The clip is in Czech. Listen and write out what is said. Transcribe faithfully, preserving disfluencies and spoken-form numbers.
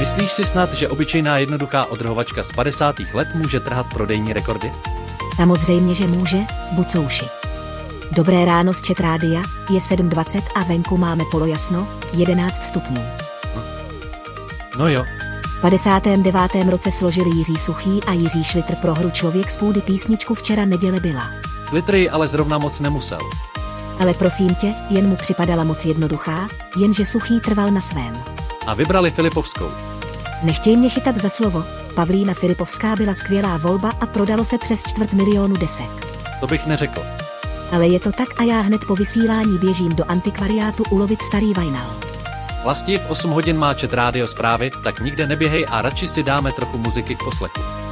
Myslíš si snad, že obyčejná jednoduchá odrhovačka z padesátých let může trhat prodejní rekordy? Samozřejmě, že může, bucouši. Dobré ráno z Chat Rádia, je sedm dvacet a venku máme polojasno, jedenáct stupňů. No jo. V padesátém devátém roce složili Jiří Suchý a Jiří Šlitr pro hru Člověk z půdy písničku Včera neděle byla. Šlitr ale zrovna moc nemusel. Ale prosím tě, jen mu připadala moc jednoduchá, jenže Suchý trval na svém. A vybrali Filipovskou. Nechtěj mě chytat za slovo, Pavlína Filipovská byla skvělá volba a prodalo se přes čtvrt milionu desek. To bych neřekl. Ale je to tak a já hned po vysílání běžím do antikvariátu ulovit starý vinyl. Vlastně v osm hodin má Chat Rádio zprávy, tak nikde neběhej a radši si dáme trochu muziky k poslechu.